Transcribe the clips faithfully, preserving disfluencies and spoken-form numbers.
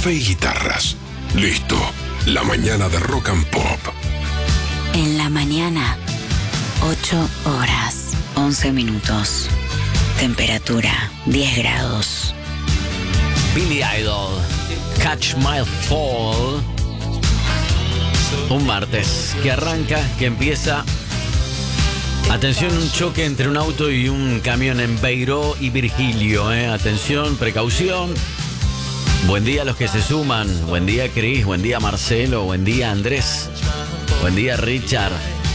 café y guitarras. Listo, la mañana de Rock and Pop. En la mañana, ocho horas, once minutos. Temperatura, diez grados. Billy Idol, Catch My Fall. Un martes que arranca, que empieza. Atención, un choque entre un auto y un camión en Beiró y Virgilio. ¿eh? Atención, precaución. Buen día a los que se suman. Buen día, Cris. Buen día, Marcelo. Buen día, Andrés. Buen día, Richard.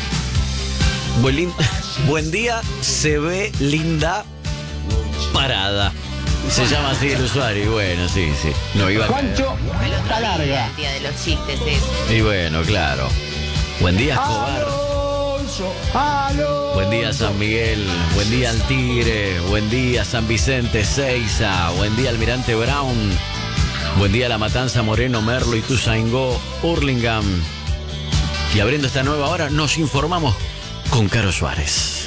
Buen, lin- Buen día, se ve linda parada. Se llama así el usuario. Y bueno, sí, sí. No iba a Juancho, El otro está día, larga. el día de los chistes, es. Y bueno, claro. Buen día, Escobar. Alonso, Alonso. Buen día, San Miguel. Buen día, El Tigre. Buen día, San Vicente, Seiza. Buen día, Almirante Brown. Buen día, La Matanza, Moreno, Merlo, Ituzaingó, Hurlingham. Y abriendo esta nueva hora, nos informamos con Caro Suárez.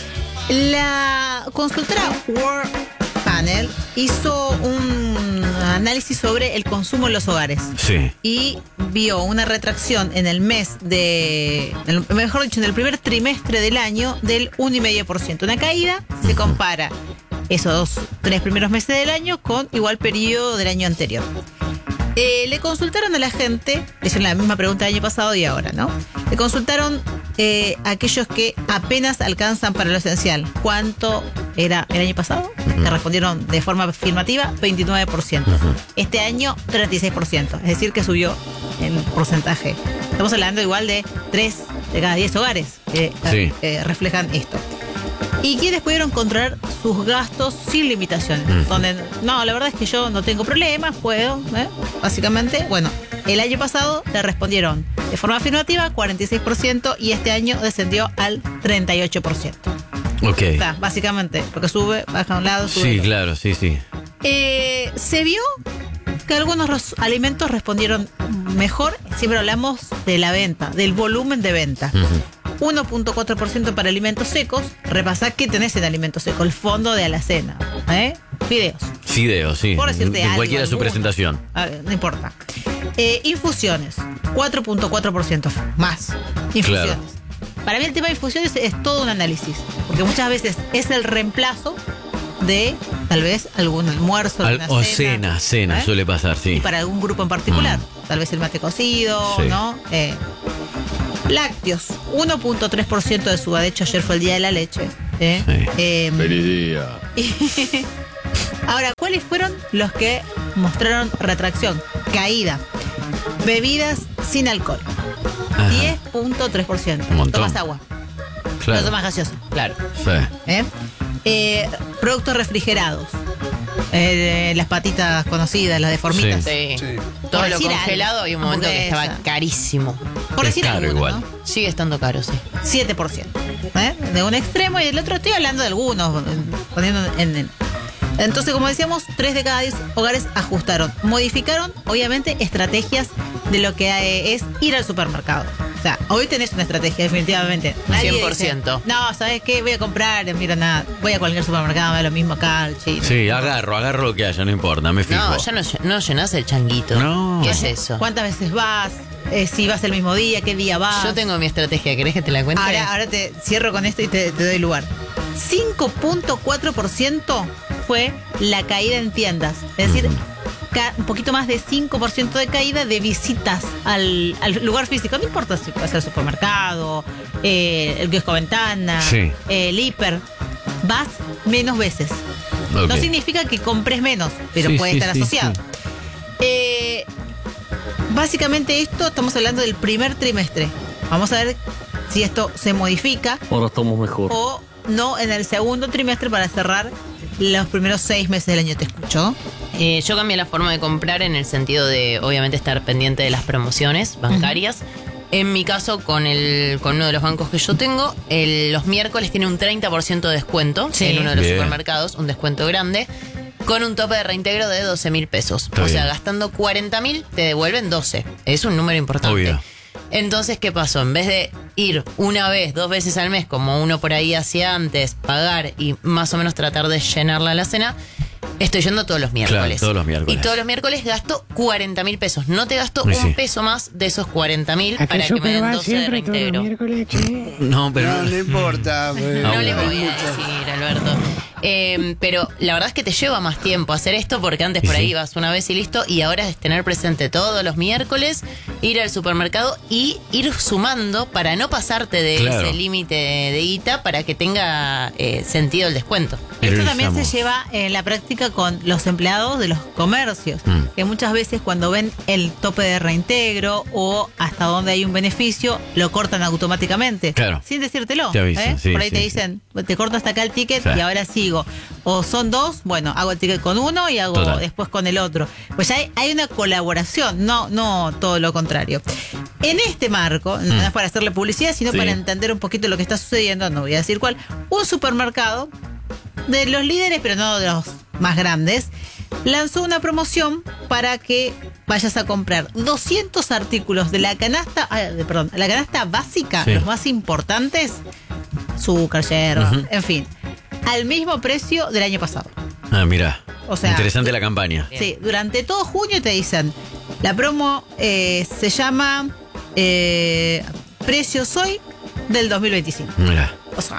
La consultora World Panel hizo un análisis sobre el consumo en los hogares. Sí. Y vio una retracción en el mes de, el- mejor dicho, en el primer trimestre del año del uno coma cinco por ciento. Una caída, se compara esos dos, tres primeros meses del año con igual periodo del año anterior. Eh, le consultaron a la gente, le hicieron la misma pregunta del año pasado y ahora, ¿no? Le consultaron eh, a aquellos que apenas alcanzan para lo esencial. ¿Cuánto era el año pasado? Que respondieron de forma afirmativa, veintinueve por ciento. Este año, treinta y seis por ciento. Es decir, que subió el porcentaje. Estamos hablando igual de tres de cada diez hogares que Sí. eh, reflejan esto. Y quienes pudieron controlar sus gastos sin limitaciones. Ujú. Donde, no, la verdad es que yo no tengo problemas, puedo, ¿eh? Básicamente, bueno, el año pasado le respondieron de forma afirmativa cuarenta y seis por ciento y este año descendió al treinta y ocho por ciento. Ok. O sea, básicamente, porque sube, baja a un lado, sube. Sí, al otro. claro, sí, sí. Eh, se vio que algunos ros- alimentos respondieron mejor. Siempre hablamos de la venta, del volumen de venta. Ujú. uno punto cuatro por ciento para alimentos secos. Repasá qué tenés en alimentos secos. El fondo de alacena. ¿Eh? Fideos. Fideo, sí. Por decirte En algo, cualquiera de su alguno. presentación. A ver, no importa. Eh, infusiones. cuatro punto cuatro por ciento más. Infusiones. Claro. Para mí el tema de infusiones es todo un análisis. Porque muchas veces es el reemplazo de tal vez algún almuerzo. Al- alguna o cena, cena, ¿eh? suele pasar, sí. Y para algún grupo en particular. Tal vez el mate cocido, Sí. ¿no? Eh, lácteos. uno punto tres por ciento de suba. De hecho, ayer fue el día de la leche. ¿eh? Sí. Eh, Feliz día. Ahora, ¿cuáles fueron los que mostraron retracción? Caída. Bebidas sin alcohol. Ajá. diez punto tres por ciento. Un montón. Tomas agua. Claro. No tomas gaseosa. Claro. Sí. ¿eh? Eh, productos refrigerados. Eh, las patitas conocidas, las de formitas. Sí. Sí. Por Todo lo decir algo. congelado había un momento que Hamburguesa. estaba carísimo. Por Es decir caro alguno, igual. ¿no? Sigue estando caro, sí. siete por ciento. ¿eh? De un extremo y del otro. Estoy hablando de algunos, poniendo en, en- Entonces, como decíamos, tres de cada diez hogares ajustaron. Modificaron, obviamente, estrategias de lo que eh, es ir al supermercado. O sea, hoy tenés una estrategia, definitivamente. Nadie cien por ciento. dice, no, ¿sabes qué? Voy a comprar, mira nada, voy a cualquier supermercado, me da lo mismo acá, el chino. Sí, agarro, agarro lo que haya, no importa, me fijo. No, ya no, no llenás el changuito. No. ¿Qué es eso? ¿Cuántas veces vas? Eh, si vas el mismo día, ¿qué día vas? Yo tengo mi estrategia, ¿querés que te la cuente? Ahora, ahora te cierro con esto y te, te doy lugar. cinco punto cuatro por ciento fue la caída en tiendas. Es decir, ca- un poquito más de cinco por ciento de caída de visitas al, al lugar físico. No importa si puede ser el supermercado, eh, el kiosco ventana, Sí. eh, el hiper. Vas menos veces. Ok. No significa que compres menos, pero Sí, puede sí, estar sí, asociado. sí. Eh, básicamente esto estamos hablando del primer trimestre. Vamos a ver si esto se modifica Ahora estamos mejor. o no en el segundo trimestre para cerrar los primeros seis meses del año. ¿Te escucho? Eh, yo cambié la forma de comprar en el sentido de, obviamente, estar pendiente de las promociones bancarias. En mi caso, con el con uno de los bancos que yo tengo, el- los miércoles tiene un treinta por ciento de descuento Sí. en uno de los Bien. supermercados, un descuento grande, con un tope de reintegro de doce mil pesos. Está o sea, bien. gastando cuarenta mil, te devuelven doce. Es un número importante. Obvio. Entonces, ¿qué pasó? En vez de ir una vez, dos veces al mes, como uno por ahí hacía antes, pagar y más o menos tratar de llenar la alacena, Estoy yendo todos los miércoles. Claro, todos los miércoles. Y todos los miércoles gasto cuarenta mil pesos. No te gasto Sí, un sí. peso más de esos cuarenta mil para que me den doce de reintegro. No, pero... No, no importa. pero- No Ah, le bueno. voy a decir, Alberto. Eh, pero la verdad es que te lleva más tiempo hacer esto porque antes por Sí. ahí ibas una vez y listo, y ahora es tener presente todos los miércoles, ir al supermercado y ir sumando para no pasarte de Claro. ese límite de, de guita para que tenga eh, sentido el descuento. Esto también Priorizamos. se lleva en la práctica con los empleados de los comercios, Mm. que muchas veces cuando ven el tope de reintegro o hasta donde hay un beneficio, lo cortan automáticamente. Claro. Sin decírtelo. Te avisan, ¿eh? sí, Por ahí sí, te sí. dicen, te corto hasta acá el ticket Sí. y ahora sigo. O son dos, bueno, hago el ticket con uno y hago Total. después con el otro. Pues hay, hay una colaboración, no, no todo lo contrario. En este marco, no es para hacerle publicidad, sino Sí. para entender un poquito lo que está sucediendo, no voy a decir cuál, un supermercado de los líderes, pero no de los más grandes, lanzó una promoción para que vayas a comprar doscientos artículos de la canasta, ah, de- perdón, la canasta básica, Sí. los más importantes, azúcar, yerba, Ujú. en fin, al mismo precio del año pasado. Ah, mira. O sea, Interesante la campaña. Bien. Sí, durante todo junio te dicen, la promo eh, se llama eh, Precios Hoy del dos mil veinticinco. Mira. O sea,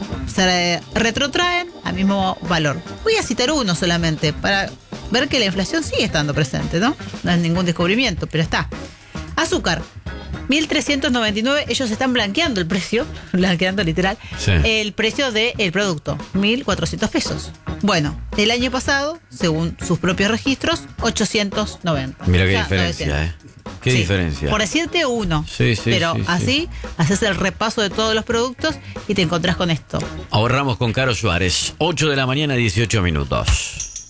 se retrotraen al mismo valor. Voy a citar uno solamente para ver que la inflación sigue estando presente, ¿no? No es ningún descubrimiento, pero está. Azúcar, mil trescientos noventa y nueve, ellos están blanqueando el precio, blanqueando literal, Sí. el precio del producto, mil cuatrocientos pesos. Bueno, el año pasado, según sus propios registros, ochocientos noventa. Mira qué O sea, diferencia, novecientos. ¿eh? Qué Sí, diferencia. Por decirte uno. Sí, sí, Pero sí, sí. así haces el repaso de todos los productos y te encontrás con esto. Ahorramos con Caro Suárez. ocho de la mañana, dieciocho minutos.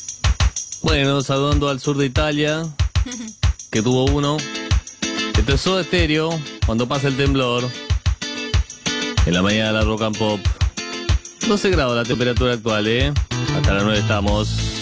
Bueno, saludando al sur de Italia, que tuvo uno. Esto es Soda Stereo, cuando pasa el temblor. En la mañana de la Rock and Pop. doce grados la temperatura actual, ¿eh? Hasta las nueve estamos.